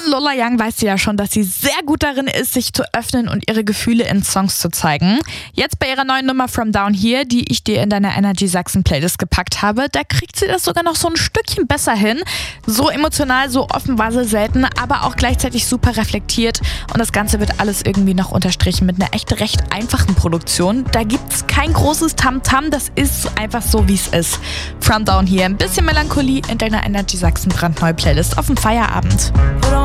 Lola Young weißt du ja schon, dass sie sehr gut darin ist, sich zu öffnen und ihre Gefühle in Songs zu zeigen. Jetzt bei ihrer neuen Nummer From Down Here, die ich dir in deiner Energy Sachsen Playlist gepackt habe, da kriegt sie das sogar noch so ein Stückchen besser hin. So emotional, so offen war sie selten, aber auch gleichzeitig super reflektiert. Und das Ganze wird alles irgendwie noch unterstrichen mit einer echt recht einfachen Produktion. Da gibt's kein großes Tamtam, das ist einfach so, wie es ist. From Down Here, ein bisschen Melancholie in deiner Energy Sachsen brandneue Playlist auf dem Feierabend.